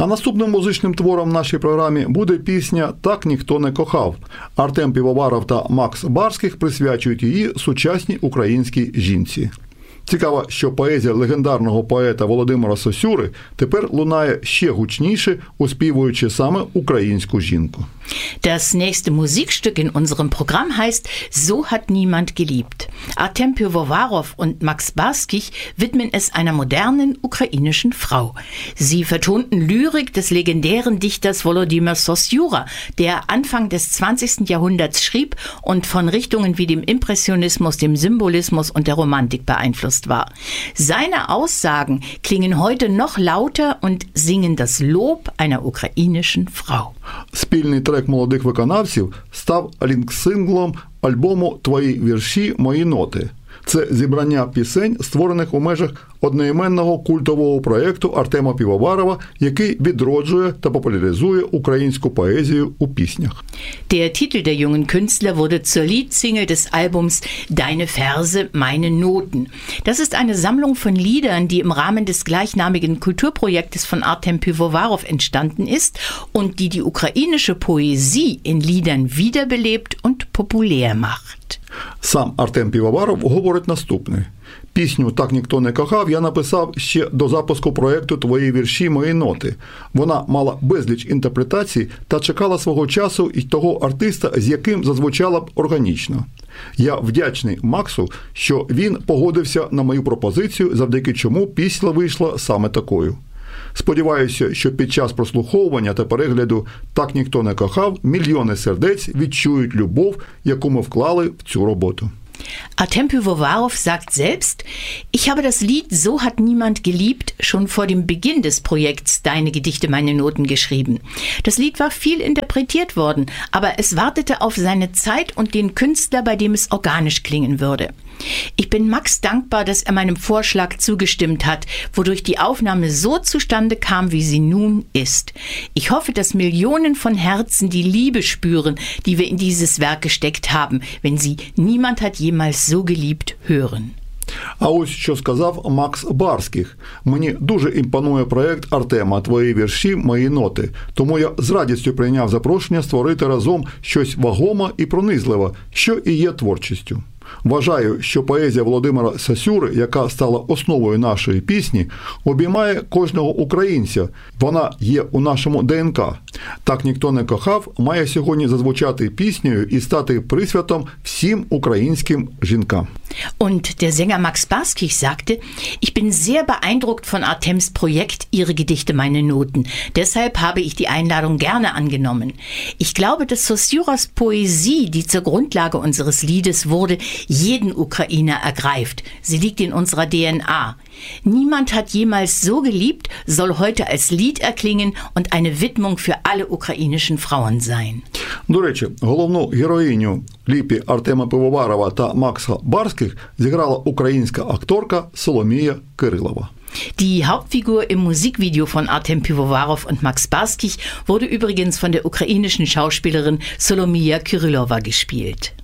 А наступним музичним твором в нашій програмі буде пісня «Так ніхто не кохав». Артем Півоваров та Макс Барських присвячують її сучасній українській жінці. Цікаво, що поезія легендарного поета Володимира Сосюри тепер лунає ще гучніше, оспівуючи саме українську жінку. Das nächste Musikstück in unserem Programm heißt So hat niemand geliebt. Artem Pivovarov und Max Barskich widmen es einer modernen ukrainischen Frau. Sie vertonten Lyrik des legendären Dichters Volodymyr Sosyura, der Anfang des 20. Jahrhunderts schrieb und von Richtungen wie dem Impressionismus, dem Symbolismus und der Romantik beeinflusst war. Seine Aussagen klingen heute noch lauter und singen das Lob einer ukrainischen Frau. Спільний трек молодих виконавців став лінк-синглом альбому «Твої вірші, мої ноти». Це зібрання пісень, створених у межах одноіменного культового проєкту Артема Півоварова, який відроджує та популяризує українську поезію у піснях. Der Titel der jungen Künstler wurde zur Liedsingle des Albums Deine Verse, meine Noten. Das ist eine Sammlung von Liedern, die im Rahmen des gleichnamigen Kulturprojektes von Artem Pivovarov entstanden ist und die ukrainische Poesie in Liedern wiederbelebt und populär macht. Сам Артем Півоваров говорить наступне. Пісню «Так ніхто не кохав» я написав ще до запуску проєкту «Твої вірші, мої ноти». Вона мала безліч інтерпретацій та чекала свого часу і того артиста, з яким зазвучала б органічно. Я вдячний Максу, що він погодився на мою пропозицію, завдяки чому пісня вийшла саме такою. Сподіваюся, що під час прослуховування та перегляду «Так ніхто не кохав» мільйони сердець відчують любов, яку ми вклали в цю роботу. Artem Pivovarov sagt selbst, ich habe das Lied So hat niemand geliebt schon vor dem Beginn des Projekts Deine Gedichte, meine Noten geschrieben. Das Lied war viel interpretiert worden, aber es wartete auf seine Zeit und den Künstler, bei dem es organisch klingen würde. Ich bin Max dankbar, dass er meinem Vorschlag zugestimmt hat, wodurch die Aufnahme so zustande kam, wie sie nun ist. Ich hoffe, dass Millionen von Herzen die Liebe spüren, die wir in dieses Werk gesteckt haben, wenn sie Niemand hat jemals so geliebt hören. А ось що сказав Макс Барських. Мені дуже імпонує проєкт Артема «Твої вірші, мої ноти». Тому я з радістю прийняв запрошення створити разом щось вагоме і пронизливе, що і є творчістю. Вважаю, що поезія Володимира Сосюри, яка стала основою нашої пісні, обіймає кожного українця. Вона є у нашому ДНК. «Так ніхто не кохав» має сьогодні зазвучати піснею і стати присвятом всім українським жінкам. Und der Sänger Max Barskich sagte, ich bin sehr beeindruckt von Artems Projekt Ihre Gedichte, meine Noten. Deshalb habe ich die Einladung gerne angenommen. Ich glaube, dass Sosyuras Poesie, die zur Grundlage unseres Liedes wurde, jeden Ukrainer ergreift. Sie liegt in unserer DNA. Niemand hat jemals so geliebt, soll heute als Lied erklingen und eine Widmung für alle ukrainischen Frauen sein. До речі, головну героїню в кліпі Артема Пивоварова та Макса Барських зіграла українська акторка Соломія Кирилова. Die Hauptfigur im Musikvideo von Artem Pivovarov und Max Barskich wurde übrigens von der ukrainischen Schauspielerin Solomia Kirillova gespielt.